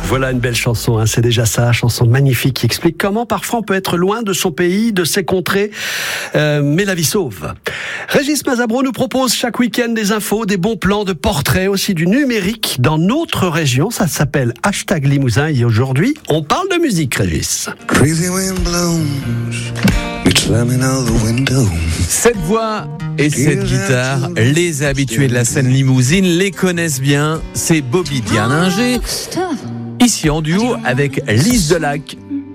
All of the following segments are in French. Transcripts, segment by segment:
Voilà une belle chanson, hein. C'est déjà ça, chanson magnifique qui explique comment parfois on peut être loin de son pays, de ses contrées, mais la vie sauve. Régis Mazabro nous propose chaque week-end des infos, des bons plans, de portraits, aussi du numérique dans notre région. Ça s'appelle #Limousin et aujourd'hui, on parle de musique, Régis. Cette voix et cette guitare, les habitués de la scène limousine les connaissent bien. C'est Bobby Dianinger, ici en duo avec Lise Delac.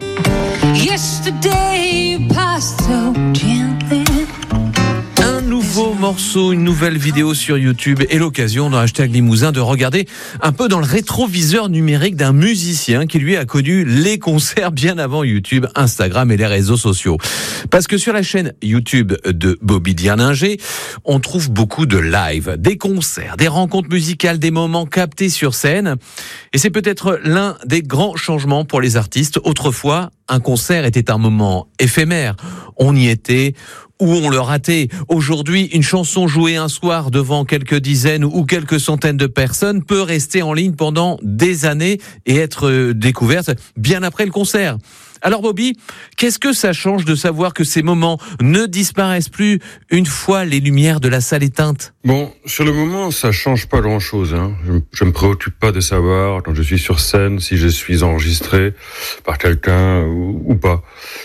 Un nouveau morceau, une nouvelle vidéo sur YouTube et l'occasion dans #Limousin de regarder un peu dans le rétroviseur numérique d'un musicien qui lui a connu les concerts bien avant YouTube, Instagram et les réseaux sociaux. Parce que sur la chaîne YouTube de Bobby Dianinger, on trouve beaucoup de live, des concerts, des rencontres musicales, des moments captés sur scène. Et c'est peut-être l'un des grands changements pour les artistes. Autrefois, un concert était un moment éphémère. On y était ou on le ratait. Aujourd'hui, une chanson jouée un soir devant quelques dizaines ou quelques centaines de personnes peut rester en ligne pendant des années et être découverte bien après le concert. Alors Bobby, qu'est-ce que ça change de savoir que ces moments ne disparaissent plus une fois les lumières de la salle éteintes ? Bon, sur le moment, ça change pas grand-chose. Je me préoccupe pas de savoir quand je suis sur scène si je suis enregistré par quelqu'un ou pas.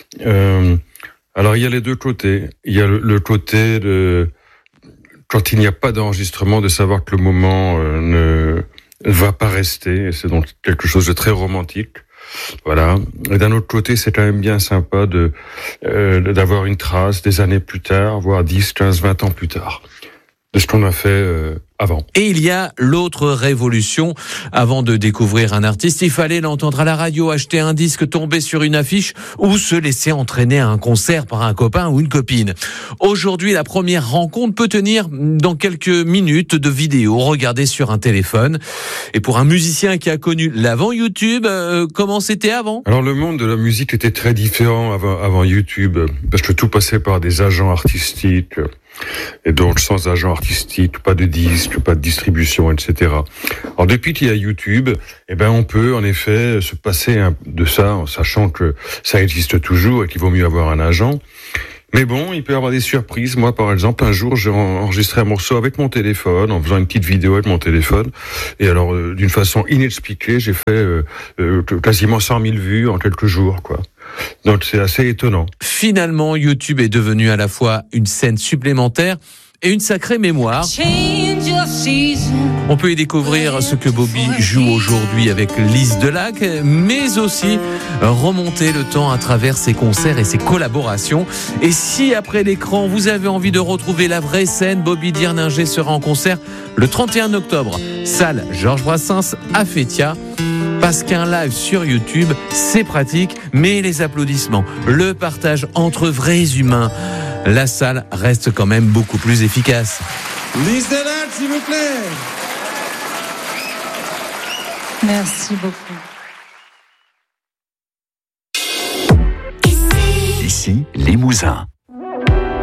Alors il y a les deux côtés. Il y a le côté de quand il n'y a pas d'enregistrement, de savoir que le moment ne va pas rester. Et c'est donc quelque chose de très romantique. Voilà. Et d'un autre côté, c'est quand même bien sympa d'avoir une trace des années plus tard, voire 10, 15, 20 ans plus tard, de ce qu'on a fait avant. Et il y a l'autre révolution. Avant de découvrir un artiste, il fallait l'entendre à la radio, acheter un disque, tomber sur une affiche ou se laisser entraîner à un concert par un copain ou une copine. Aujourd'hui, la première rencontre peut tenir dans quelques minutes de vidéo regardée sur un téléphone. Et pour un musicien qui a connu l'avant YouTube, comment c'était avant ? Alors le monde de la musique était très différent avant YouTube, parce que tout passait par des agents artistiques. Et donc, sans agent artistique, pas de disque, pas de distribution, etc. Alors, depuis qu'il y a YouTube, on peut, en effet, se passer de ça, en sachant que ça existe toujours et qu'il vaut mieux avoir un agent. Mais bon, il peut y avoir des surprises. Moi, par exemple, un jour, j'ai enregistré un morceau avec mon téléphone, en faisant une petite vidéo avec mon téléphone. Et alors, d'une façon inexpliquée, j'ai fait quasiment 100 000 vues en quelques jours, quoi. Donc, c'est assez étonnant. Finalement, YouTube est devenu à la fois une scène supplémentaire et une sacrée mémoire. On peut y découvrir ce que Bobby joue aujourd'hui avec Lise Delac, mais aussi remonter le temps à travers ses concerts et ses collaborations. Et si après l'écran, vous avez envie de retrouver la vraie scène, Bobby Dianinger sera en concert le 31 octobre, salle Georges Brassens à Fétia. Parce qu'un live sur YouTube, c'est pratique, mais les applaudissements, le partage entre vrais humains, la salle reste quand même beaucoup plus efficace. Lise Delac, s'il vous plaît. Merci beaucoup. Ici, Limousin.